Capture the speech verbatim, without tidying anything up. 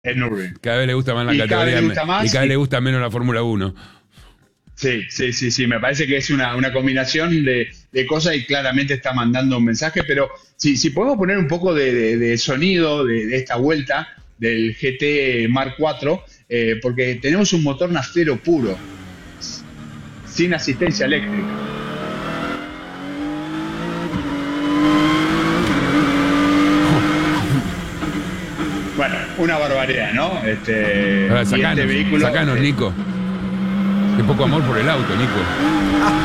El Nürburgring. Cada vez le gusta más la Y cada categoría. vez le gusta más y cada vez y- le gusta menos la Fórmula uno. Sí, sí, sí, sí, me parece que es una, una combinación de, de cosas y claramente está mandando un mensaje, pero si, si podemos poner un poco de, de- de sonido de, de esta vuelta del G T Mark cuatro, eh, porque tenemos un motor naftero puro, sin asistencia eléctrica. Bueno, una barbaridad, ¿no? Este, Ahora, y sacanos, este vehículo, sacanos, eh, Nico. Qué poco amor por el auto, Nico.